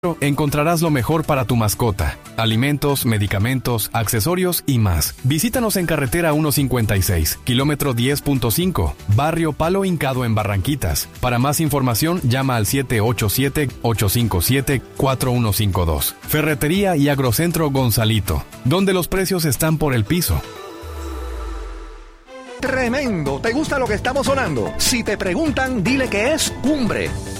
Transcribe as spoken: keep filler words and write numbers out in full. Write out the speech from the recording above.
encontrarás lo mejor para tu mascota: alimentos, medicamentos, accesorios y más. Visítanos en carretera ciento cincuenta y seis, kilómetro diez punto cinco, barrio Palo Hincado en Barranquitas. Para más información, llama al siete ocho siete, ocho cinco siete, cuatro uno cinco dos. Ferretería y Agrocentro Gonzalito, donde los precios están por el piso. Tremendo, ¿te gusta lo que estamos sonando? Si te preguntan, dile que es Cumbre.